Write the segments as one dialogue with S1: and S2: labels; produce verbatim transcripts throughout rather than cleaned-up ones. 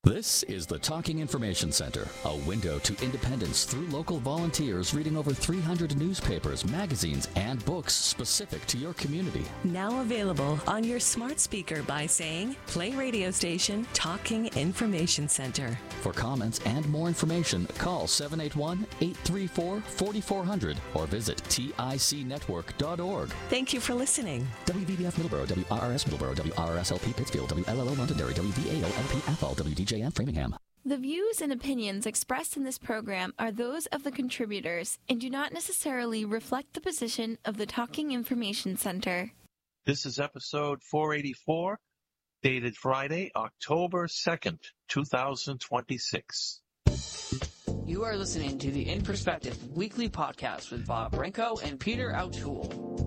S1: This is the Talking Information Center, a window to independence through local volunteers reading over three hundred newspapers, magazines, and books specific to your community.
S2: Now available on your smart speaker by saying, play radio station Talking Information Center.
S1: For comments and more information, call seven eight one, eight three four, four four zero zero or visit tic network dot org.
S2: Thank you for listening.
S1: W V B F Middleborough, W R R S Middleborough, W R R S L P Pittsfield, W L L O Londonderry, W V A O L P Athol, W D J M Framingham.
S3: The views and opinions expressed in this program are those of the contributors and do not necessarily reflect the position of the Talking Information Center.
S4: This is episode four eighty-four, dated Friday, October second, two thousand twenty-six.
S5: You are listening to the In Perspective weekly podcast with Bob Branco and Peter O'Toole.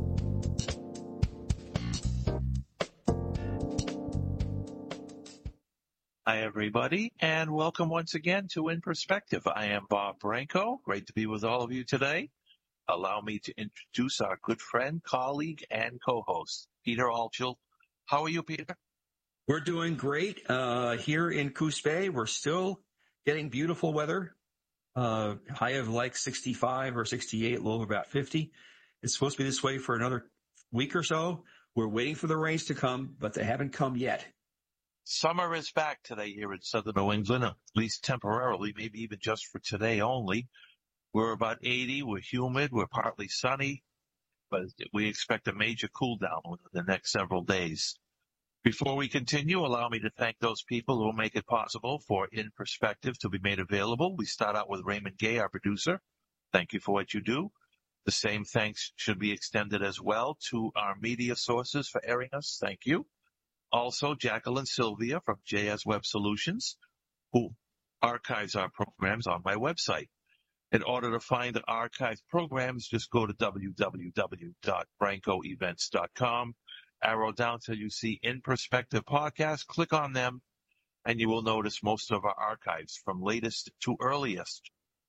S4: Hi, everybody, and welcome once again to In Perspective. I am Bob Branco. Great to be with all of you today. Allow me to introduce our good friend, colleague, and co-host, Peter Altschul. How are you, Peter?
S6: We're doing great. Uh, here in Coos Bay, we're still getting beautiful weather. Uh, high of like sixty-five or sixty-eight, low of about fifty. It's supposed to be this way for another week or so. We're waiting for the rains to come, but they haven't come yet.
S4: Summer is back today here in southern New England, at least temporarily, maybe even just for today only. We're about eighty, we're humid, we're partly sunny, but we expect a major cool down within the next several days. Before we continue, allow me to thank those people who make it possible for In Perspective to be made available. We start out with Raymond Gay, our producer. Thank you for what you do. The same thanks should be extended as well to our media sources for airing us. Thank you. Also, Jacqueline Sylvia from J S Web Solutions, who archives our programs on my website. In order to find the archived programs, just go to w w w dot branco events dot com, arrow down till you see In Perspective podcast, click on them, and you will notice most of our archives from latest to earliest.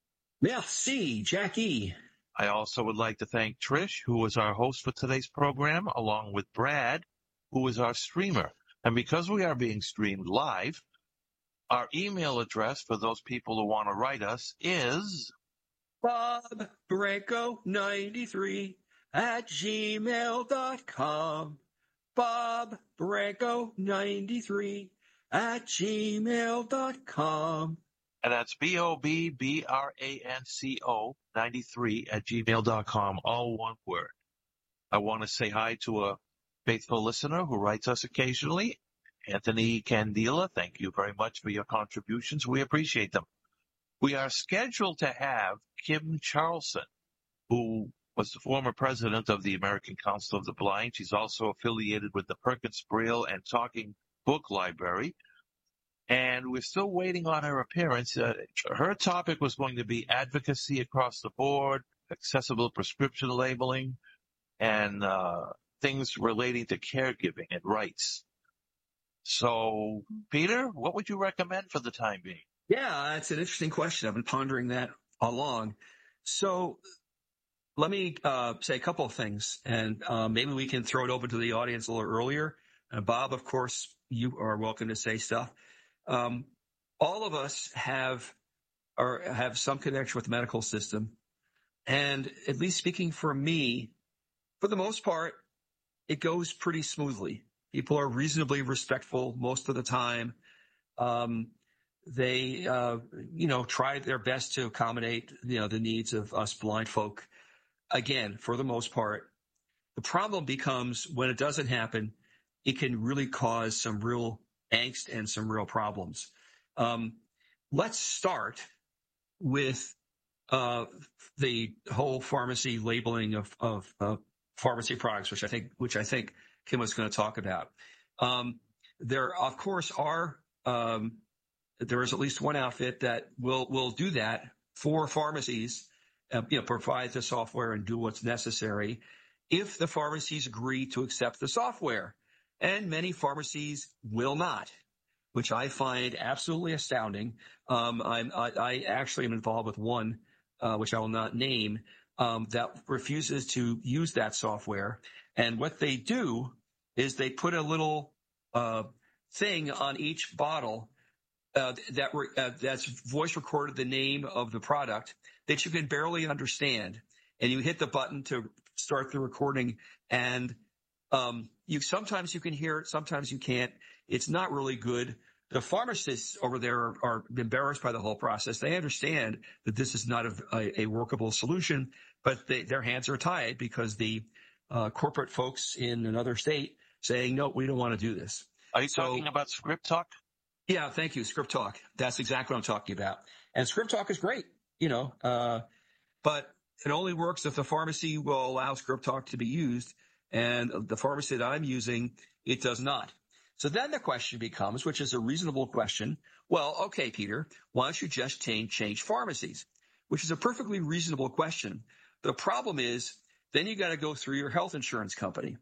S6: Merci, Jackie.
S4: I also would like to thank Trish, who was our host for today's program, along with Brad, who is our streamer. And because we are being streamed live, our email address for those people who want to write us is
S6: Bob Branco ninety-three at gmail dot com. Bob Branco ninety-three at gmail dot com.
S4: And that's B O B B R A N C O ninety-three at gmail dot com, all one word. I want to say hi to a faithful listener who writes us occasionally, Anthony Candela. Thank you very much for your contributions. We appreciate them. We are scheduled to have Kim Charlson, who was the former president of the American Council of the Blind. She's also affiliated with the Perkins Braille and Talking Book Library. And we're still waiting on her appearance. Uh, her topic was going to be advocacy across the board, accessible prescription labeling, and uh things relating to caregiving and rights. So, Peter, what would you recommend for the time being?
S6: Yeah, that's an interesting question. I've been pondering that all along. So let me uh, say a couple of things, and uh, maybe we can throw it open to the audience a little earlier. Uh, Bob, of course, you are welcome to say stuff. Um, all of us have or have some connection with the medical system, and at least speaking for me, for the most part, it goes pretty smoothly. People are reasonably respectful most of the time. Um, they, uh, you know, try their best to accommodate, you know, the needs of us blind folk. Again, for the most part, the problem becomes when it doesn't happen, it can really cause some real angst and some real problems. Um, let's start with uh, the whole pharmacy labeling of, of, of pharmacy products, which I think, which I think Kim was going to talk about. Um, there, of course, are um, there is at least one outfit that will will do that for pharmacies. Uh, you know, provide the software and do what's necessary if the pharmacies agree to accept the software. And many pharmacies will not, which I find absolutely astounding. Um, I'm, I, I actually am involved with one, uh, which I will not name. Um, that refuses to use that software. And what they do is they put a little uh, thing on each bottle uh, that re- uh, that's voice recorded the name of the product that you can barely understand, and you hit the button to start the recording, and um, you sometimes you can hear it, sometimes you can't. It's not really good. The pharmacists over there are, are embarrassed by the whole process. They understand that this is not a, a, a workable solution, but they, their hands are tied because the uh, corporate folks in another state saying, no, we don't want to do this.
S4: Are you
S6: So-
S4: talking about Script Talk?
S6: Yeah, thank you. Script Talk. That's exactly what I'm talking about. And Script Talk is great, you know, uh, but it only works if the pharmacy will allow Script Talk to be used. And the pharmacy that I'm using, it does not. So then the question becomes, which is a reasonable question, well, okay, Peter, why don't you just change, change pharmacies? Which is a perfectly reasonable question. The problem is then you got to go through your health insurance company,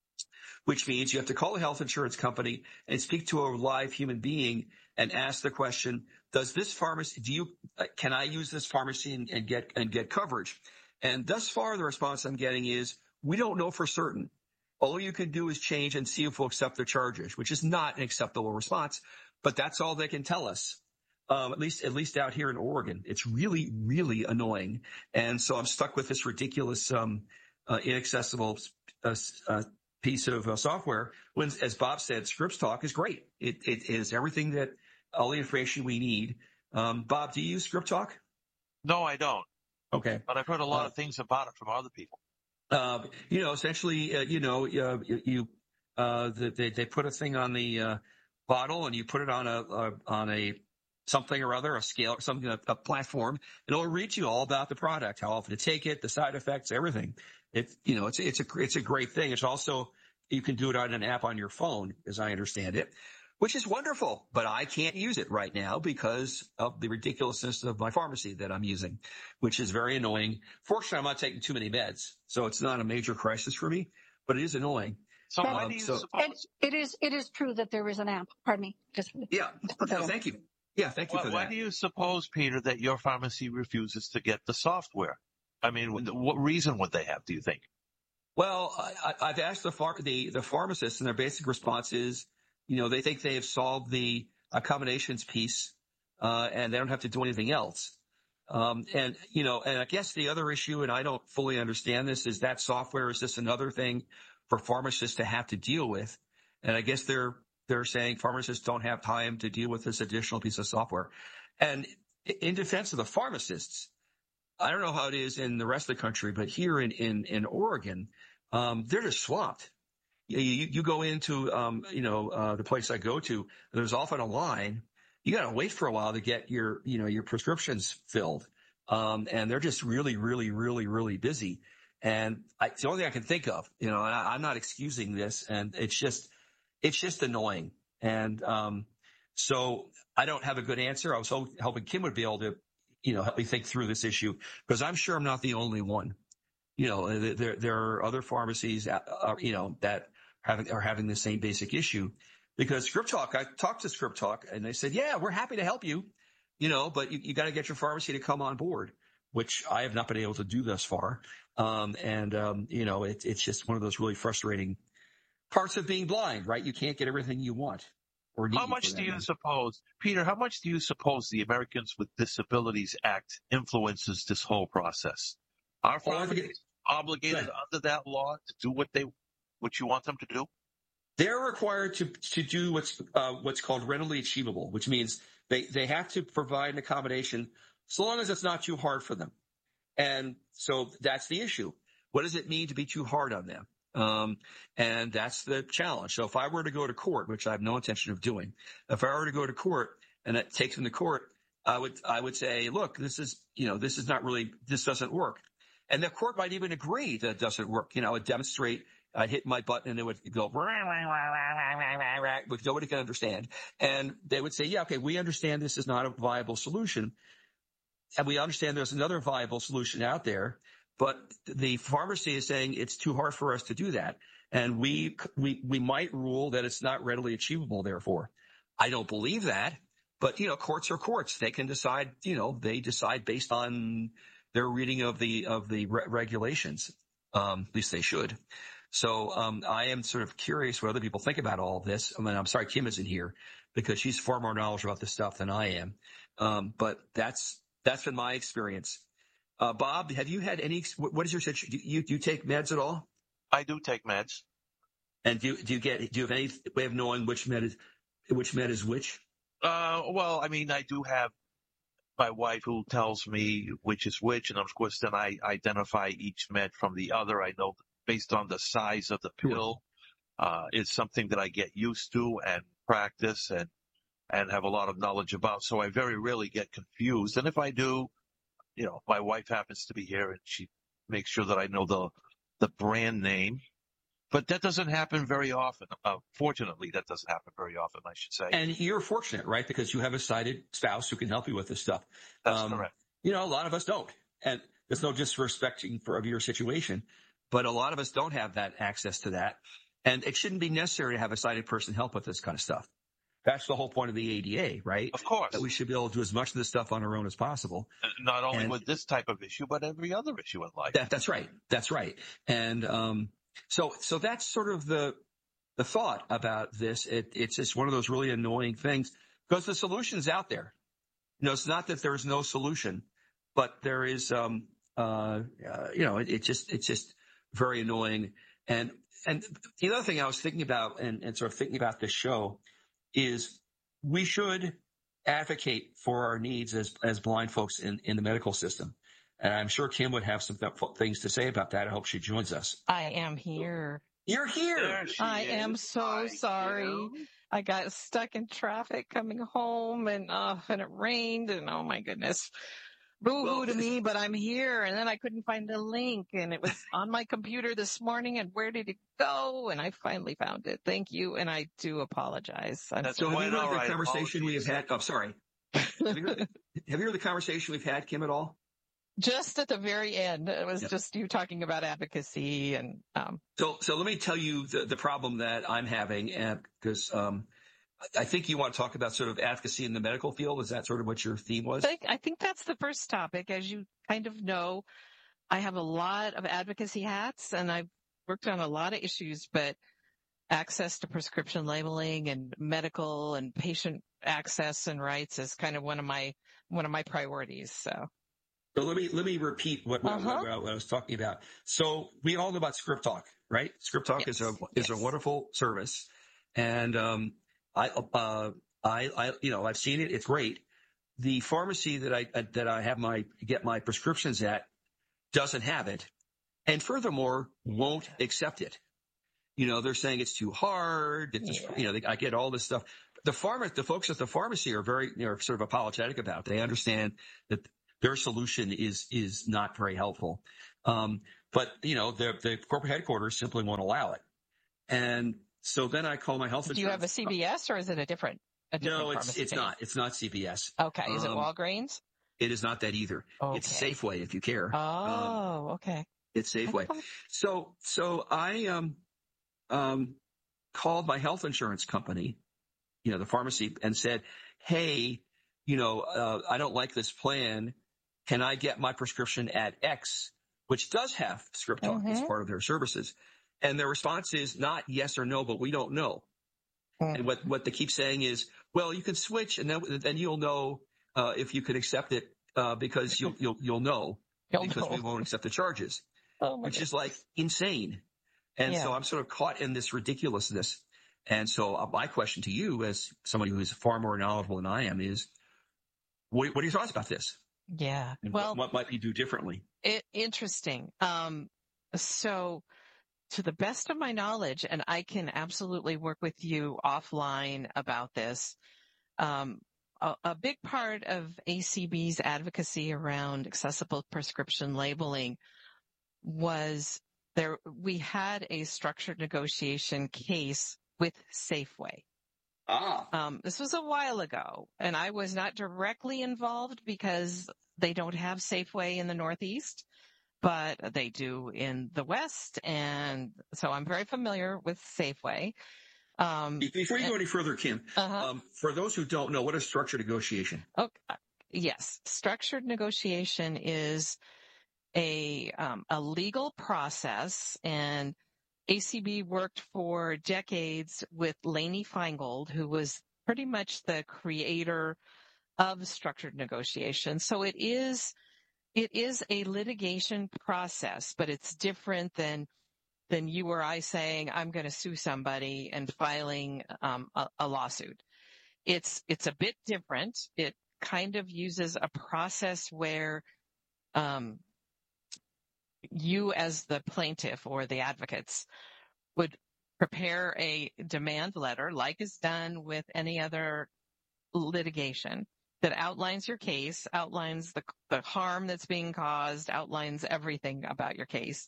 S6: which means you have to call the health insurance company and speak to a live human being and ask the question, does this pharmacy, do you, can I use this pharmacy and, and get, and get coverage? And thus far, the response I'm getting is, we don't know for certain. All you can do is change and see if we'll accept the charges, which is not an acceptable response, but that's all they can tell us. Um, at least, at least out here in Oregon, it's really, really annoying. And so I'm stuck with this ridiculous, um, uh, inaccessible, uh, uh, piece of uh, software when, as Bob said, Scripts Talk is great. It, it is everything that, all the information we need. Um, Bob, do you use Script Talk?
S4: No, I don't.
S6: Okay.
S4: But I've heard a lot
S6: Uh,
S4: of things about it from other people.
S6: Uh, you know, essentially, uh, you know, uh, you, you uh, they, they put a thing on the uh, bottle and you put it on a, uh, on a something or other, a scale or something, a, a platform, and it'll read you all about the product, how often to take it, the side effects, everything. It, you know, it's, it's a, it's a great thing. It's also, you can do it on an app on your phone, as I understand it, which is wonderful, but I can't use it right now because of the ridiculousness of my pharmacy that I'm using, which is very annoying. Fortunately, I'm not taking too many meds, so it's not a major crisis for me, but it is annoying.
S4: So
S7: That-
S4: why
S6: Um,
S4: do you
S6: so-
S4: suppose?
S7: It, it is it is true that there is an app. Pardon me. Just
S6: Yeah.
S7: put that
S6: No,
S7: in.
S6: thank you. Yeah, thank you
S4: Why,
S6: for
S4: why
S6: that.
S4: do you suppose, Peter, that your pharmacy refuses to get the software? I mean, what reason would they have, do you think?
S6: Well, I, I've asked the, phar- the the pharmacists, and their basic response is, you know, they think they have solved the accommodations piece, uh, and they don't have to do anything else. Um, and you know, and I guess the other issue, and I don't fully understand this, is that software is just another thing for pharmacists to have to deal with. And I guess they're they're saying pharmacists don't have time to deal with this additional piece of software. And in defense of the pharmacists, I don't know how it is in the rest of the country, but here in in, in Oregon, um, they're just swamped. You, you, you go into, um, you know, uh, the place I go to, there's often a line. You got to wait for a while to get your, you know, your prescriptions filled. Um, and they're just really, really, really, really busy. And I, it's the only thing I can think of, you know, and I, I'm not excusing this. And it's just, it's just annoying. And, um, so I don't have a good answer. I was ho- hoping Kim would be able to, you know, help me think through this issue because I'm sure I'm not the only one. You know, there, there are other pharmacies, uh, you know, that having, are having the same basic issue because Script Talk, I talked to Script Talk and they said, yeah, we're happy to help you, you know, but you, you got to get your pharmacy to come on board, which I have not been able to do thus far. Um, and, um, you know, it, it's just one of those really frustrating parts of being blind, right? You can't get everything you want or need.
S4: How much
S6: for
S4: do
S6: that
S4: you
S6: matter.
S4: suppose, Peter, how much do you suppose the Americans with Disabilities Act influences this whole process? Are
S6: Oh, I forget-
S4: pharmacists obligated
S6: Go
S4: under that law to do what they, what you want them to do?
S6: They're required to to do what's uh, what's called readily achievable, which means they, they have to provide an accommodation so long as it's not too hard for them. And so that's the issue. What does it mean to be too hard on them? Um, and that's the challenge. So if I were to go to court, which I have no intention of doing, if I were to go to court and it takes them to court, I would I would say, look, this is you know this is not really this doesn't work. And the court might even agree that it doesn't work. You know, I would demonstrate, I'd hit my button and it would go, which nobody can understand. And they would say, yeah, okay, we understand this is not a viable solution. And we understand there's another viable solution out there. But the pharmacy is saying it's too hard for us to do that. And we, we, we might rule that it's not readily achievable, therefore. I don't believe that. But, you know, courts are courts. They can decide, you know, they decide based on their reading of the of the re- regulations. Um, at least they should. So um, I am sort of curious what other people think about all of this. I mean, I'm sorry Kim isn't here because she's far more knowledgeable about this stuff than I am. Um, but that's that's been my experience. Uh, Bob, have you had any? What is your situation? Do you do you take meds at all?
S4: I do take meds.
S6: And do do you get do you have any way of knowing which med is which med is which?
S4: Uh, well, I mean, I do have my wife who tells me which is which, and of course, then I identify each med from the other. I know based on the size of the pill, uh, it's something that I get used to and practice and and have a lot of knowledge about. So I very rarely get confused. And if I do, you know, my wife happens to be here and she makes sure that I know the the brand name. But that doesn't happen very often. Uh, fortunately, that doesn't happen very often, I should say.
S6: And you're fortunate, right? Because you have a sighted spouse who can help you with this stuff.
S4: That's
S6: um,
S4: correct.
S6: You know, a lot of us don't. And there's no disrespecting for of your situation, but a lot of us don't have that access to that. And it shouldn't be necessary to have a sighted person help with this kind of stuff. That's the whole point of the A D A, right?
S4: Of course.
S6: That we should be able to do as much of this stuff on our own as possible.
S4: Not only
S6: and,
S4: with this type of issue, but every other issue in life.
S6: That, that's right. That's right. And, um, So, so that's sort of the, the thought about this. It, it's just one of those really annoying things because the solution's out there. You know, it's not that there is no solution, but there is, um, uh, uh you know, it, it just, it's just very annoying. And, and the other thing I was thinking about and, and sort of thinking about this show is we should advocate for our needs as, as blind folks in, in the medical system. And I'm sure Kim would have some th- things to say about that. I hope she joins us.
S8: I am here.
S6: You're here.
S8: I is. am so Hi, sorry. Kim. I got stuck in traffic coming home and, uh, and it rained and oh my goodness. Boo-hoo well, to me, but I'm here. And then I couldn't find the link and it was on my computer this morning and where did it go? And I finally found it. Thank you. And I do apologize. I'm
S6: That's so have you heard the right. conversation we have had? Oh, sorry. have, you heard, have you heard the conversation we've had, Kim, at all?
S8: Just at the very end, it was
S6: yep.
S8: just you talking about advocacy and. Um,
S6: so, so let me tell you the, the problem that I'm having, and because um, I think you want to talk about sort of advocacy in the medical field. Is that sort of what your theme was?
S8: I think, I think that's the first topic. As you kind of know, I have a lot of advocacy hats, and I've worked on a lot of issues, but access to prescription labeling and medical and patient access and rights is kind of one of my one of my priorities. So.
S6: So let me let me repeat what, what, uh-huh. what, what I was talking about. So we all know about Script Talk, right? Script Talk yes. is a is yes. a wonderful service, and um, I uh, I I you know I've seen it. It's great. The pharmacy that I that I have my get my prescriptions at doesn't have it, and furthermore won't accept it. You know, they're saying it's too hard. It's, yeah. You know, they, I get all this stuff. The pharma, the folks at the pharmacy are very, you know, sort of apologetic about it. They understand that their solution is is not very helpful. Um, but, you know, the, the corporate headquarters simply won't allow it. And so then I call my health insurance.
S8: Do you have a C V S or is it a different, a different
S6: No, it's it's
S8: chain?
S6: not. It's not C V S.
S8: Okay. Is
S6: um,
S8: it Walgreens?
S6: It is not that either.
S8: Okay.
S6: It's Safeway, if you care.
S8: Oh,
S6: um,
S8: okay.
S6: It's Safeway. So so I um um called my health insurance company, you know, the pharmacy, and said, hey, you know, uh, I don't like this plan. Can I get my prescription at X, which does have Script Talk mm-hmm. as part of their services? And their response is not yes or no, but we don't know. Mm-hmm. And what, what they keep saying is, well, you can switch and then, then you'll know, uh, if you could accept it, uh, because you'll, you'll, you'll know
S8: you'll
S6: because
S8: know.
S6: we won't accept the charges,
S8: oh
S6: which
S8: goodness.
S6: is like insane. And yeah. so I'm sort of caught in this ridiculousness. And so uh, my question to you as somebody who is far more knowledgeable than I am is, what, what are your thoughts about this?
S8: Yeah.
S6: And
S8: well,
S6: what, what might you do differently?
S8: It, interesting. Um, so to the best of my knowledge, and I can absolutely work with you offline about this, um, a, a big part of A C B's advocacy around accessible prescription labeling was there, we had a structured negotiation case with Safeway.
S6: Ah.
S8: Um, this was a while ago, and I was not directly involved because they don't have Safeway in the Northeast, but they do in the West, and so I'm very familiar with Safeway. Um,
S6: Before you
S8: and,
S6: go any further, Kim,
S8: uh-huh.
S6: um, for those who don't know, what is structured negotiation?
S8: Okay. Yes, structured negotiation is a um, a legal process, and A C B worked for decades with Lainey Feingold, who was pretty much the creator of structured negotiation. So it is, it is a litigation process, but it's different than, than you or I saying, I'm going to sue somebody and filing um, a, a lawsuit. It's, it's a bit different. It kind of uses a process where, um, you as the plaintiff or the advocates would prepare a demand letter like is done with any other litigation that outlines your case, outlines the, the harm that's being caused, outlines everything about your case.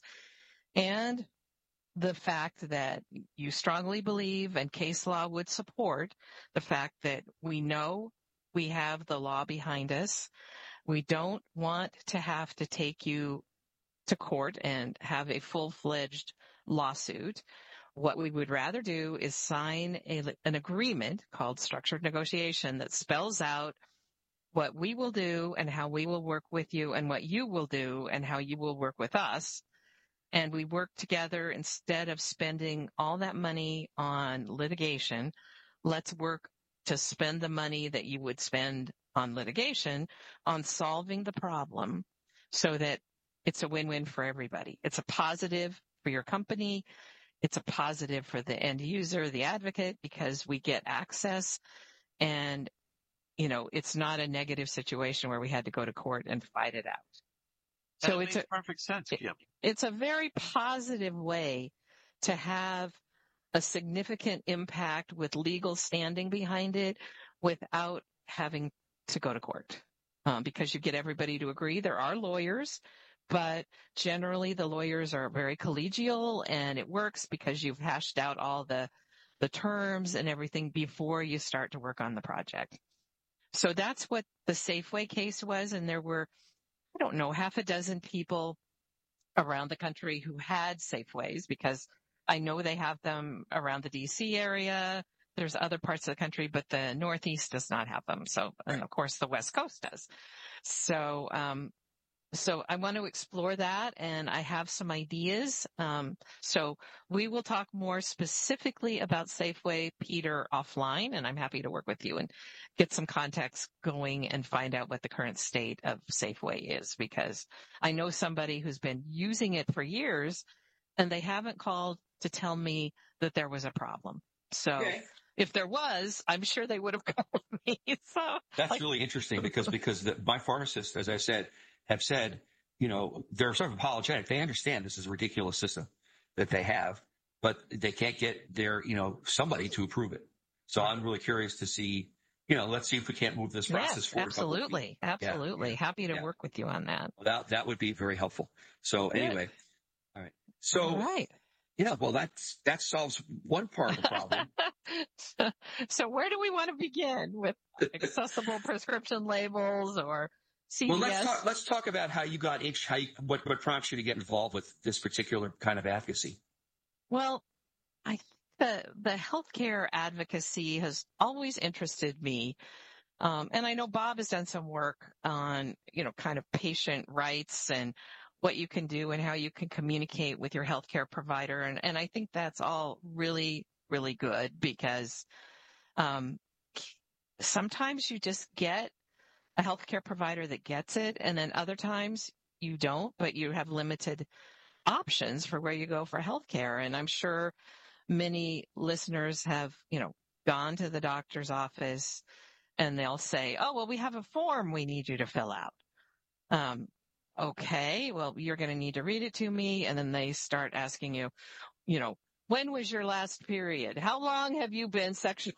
S8: And the fact that you strongly believe and case law would support the fact that we know we have the law behind us. We don't want to have to take you to court and have a full-fledged lawsuit. What we would rather do is sign a, an agreement called structured negotiation that spells out what we will do and how we will work with you and what you will do and how you will work with us. And we work together instead of spending all that money on litigation. Let's work to spend the money that you would spend on litigation on solving the problem so that it's a win-win for everybody. It's a positive for your company. It's a positive for the end user, the advocate, because we get access and, you know, it's not a negative situation where we had to go to court and fight it out.
S4: That
S8: So
S4: makes
S8: it's a,
S4: perfect sense, Kim.
S8: it's a very positive way to have a significant impact with legal standing behind it without having to go to court, um, because you get everybody to agree. There are lawyers, but generally the lawyers are very collegial and it works because you've hashed out all the, the terms and everything before you start to work on the project. So that's what the Safeway case was. And there were, I don't know, half a dozen people around the country who had Safeways, because I know they have them around the D C area. There's other parts of the country, but the Northeast does not have them. So, and of course the West Coast does. So, um, So I want to explore that, and I have some ideas. Um, so we will talk more specifically about Safeway, Peter, offline, and I'm happy to work with you and get some context going and find out what the current state of Safeway is, because I know somebody who's been using it for years, and they haven't called to tell me that there was a problem. So okay. If there was, I'm sure they would have called me. So
S6: that's
S8: like,
S6: really interesting because because the, my pharmacists, as I said, have said, you know, they're sort of apologetic. They understand this is a ridiculous system that they have, but they can't get their, you know, somebody to approve it. So I'm really curious to see, you know, let's see if we can't move this process
S8: yes,
S6: forward.
S8: Absolutely. Absolutely. Yeah. Happy to yeah. work with you on that.
S6: Well, that, that would be very helpful. So Good. Anyway. All right. So,
S8: all right.
S6: Yeah, well, that's, that solves one part of the problem.
S8: so, so where do we want to begin with accessible prescription labels or C V S?
S6: Well, let's talk, let's talk about how you got itch, how you, what, what prompts you to get involved with this particular kind of advocacy.
S8: Well, I think the, the healthcare advocacy has always interested me. Um, and I know Bob has done some work on, you know, kind of patient rights and what you can do and how you can communicate with your healthcare provider. And, and I think that's all really, really good because, um, sometimes you just get a healthcare provider that gets it. And then other times you don't, but you have limited options for where you go for healthcare. And I'm sure many listeners have, you know, gone to the doctor's office and they'll say, oh, well, we have a form we need you to fill out. Um, Okay, well, you're going to need to read it to me. And then they start asking you, you know, when was your last period? How long have you been sexually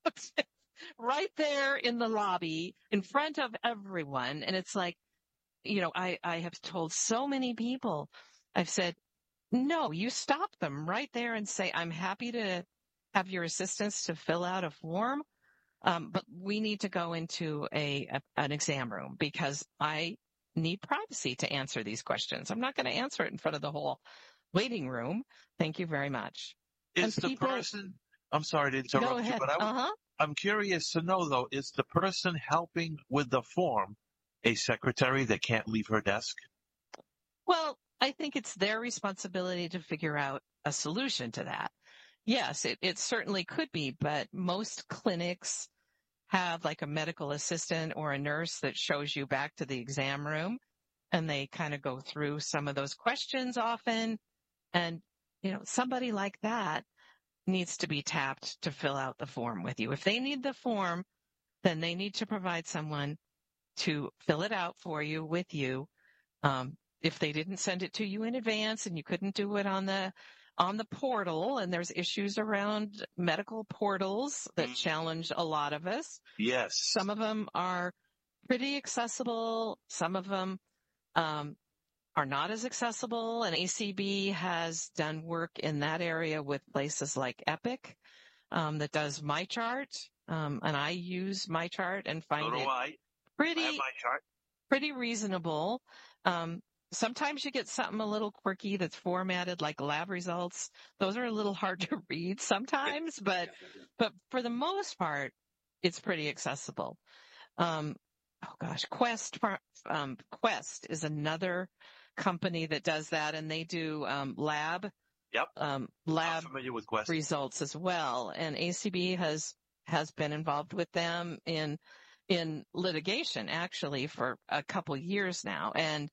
S8: right there in the lobby in front of everyone? And it's like, you know, I, I have told so many people, I've said, no, you stop them right there and say, I'm happy to have your assistance to fill out a form. Um, but we need to go into a, a an exam room because I need privacy to answer these questions. I'm not going to answer it in front of the whole waiting room. Thank you very much.
S4: Is the people, person, I'm sorry to interrupt
S8: go ahead.
S4: you, but I,
S8: uh-huh.
S4: I'm curious to know though, is the person helping with the form a secretary that can't leave her desk?
S8: Well, I think it's their responsibility to figure out a solution to that. Yes, it, it certainly could be, but most clinics have like a medical assistant or a nurse that shows you back to the exam room, and they kind of go through some of those questions often. And, you know, somebody like that needs to be tapped to fill out the form with you. If they need the form, then they need to provide someone to fill it out for you with you. Um, if they didn't send it to you in advance and you couldn't do it on the on the portal, and there's issues around medical portals that challenge a lot of us.
S4: Yes.
S8: Some of them are pretty accessible. Some of them um, are not as accessible. And A C B has done work in that area with places like Epic um, that does MyChart. Um, and I use MyChart and find
S4: So do
S8: it
S4: I.
S8: pretty,
S4: I have my chart.
S8: pretty reasonable. Um, Sometimes you get something a little quirky that's formatted like lab results. Those are a little hard to read sometimes, but, but for the most part, it's pretty accessible. Um, oh gosh, Quest, um, Quest is another company that does that, and they do, um, lab,
S4: Yep.
S8: um,
S4: I'm
S8: lab
S4: familiar with Quest.
S8: results as well. And A C B has, has been involved with them in, in litigation actually for a couple years now. And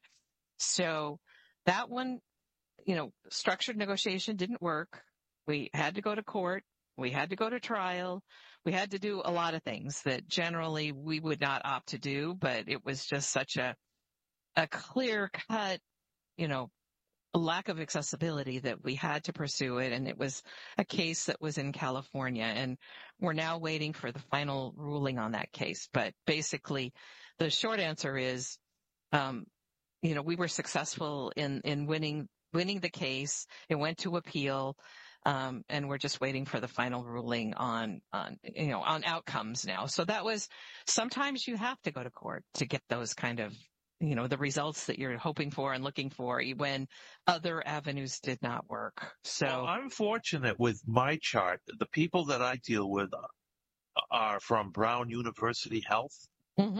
S8: so that one, you know, structured negotiation didn't work. We had to go to court. We had to go to trial. We had to do a lot of things that generally we would not opt to do, but it was just such a, a clear cut, you know, lack of accessibility that we had to pursue it. And it was a case that was in California, and we're now waiting for the final ruling on that case. But basically the short answer is, um, you know, we were successful in, in winning, winning the case. It went to appeal. Um, and we're just waiting for the final ruling on, on, you know, on outcomes now. So that was, sometimes you have to go to court to get those kind of, you know, the results that you're hoping for and looking for when other avenues did not work. So
S4: well, I'm fortunate with my chart. The people that I deal with are from Brown University Health.
S8: mm-hmm.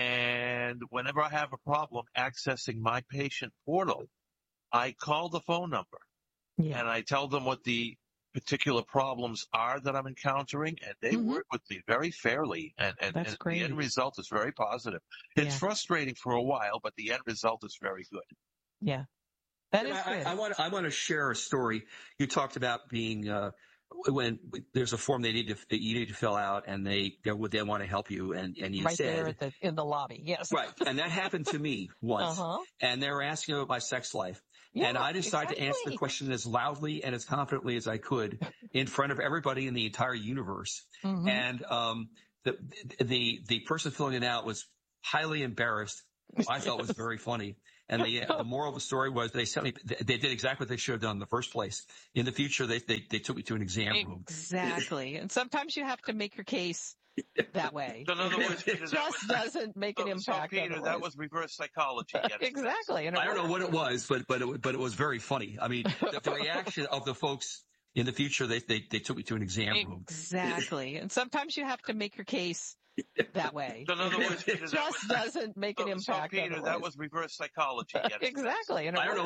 S4: And whenever I have a problem accessing my patient portal, I call the phone number
S8: yeah.
S4: and I tell them what the particular problems are that I'm encountering, and they
S8: mm-hmm.
S4: work with me very fairly. And, and,
S8: That's
S4: and
S8: great.
S4: the end result is very positive. It's
S8: Yeah.
S4: frustrating for a while, but the end result is very good.
S8: Yeah. That is
S6: I,
S8: good.
S6: I, I want I want to share a story. You talked about being uh, when there's a form they need to that you need to fill out, and they they, they want to help you, and, and you
S8: right
S6: said
S8: there at the, in the lobby. Yes.
S6: right, and that happened to me once.
S8: Uh-huh.
S6: And they were asking about my sex life,
S8: Yeah,
S6: and I decided
S8: exactly.
S6: to answer the question as loudly and as confidently as I could in front of everybody in the entire universe.
S8: Mm-hmm.
S6: And um, the the the person filling it out was highly embarrassed. I thought it was very funny. And the, uh, the moral of the story was they sent me, they did exactly what they should have done in the first place. In the future, they, they, they took me to an exam room.
S8: Exactly. And sometimes you have to make your case that way.
S4: So in other words, Peter,
S8: It
S4: that
S8: just
S4: was,
S8: doesn't make an
S4: so,
S8: impact.
S4: So Peter,
S8: otherwise.
S4: that was reverse psychology.
S8: Exactly. And it
S6: I don't know
S8: worked.
S6: what it was, but, but it, but it was very funny. I mean, the, the reaction of the folks in the future, they, they, they took me to an exam room.
S8: Exactly. And sometimes you have to make your case that way.
S4: So in other words, Peter,
S8: It
S4: that
S8: just
S4: was,
S8: doesn't make an
S4: so,
S8: impact.
S4: So Peter,
S8: otherwise.
S4: that was reverse psychology.
S8: Exactly. And it
S6: I don't know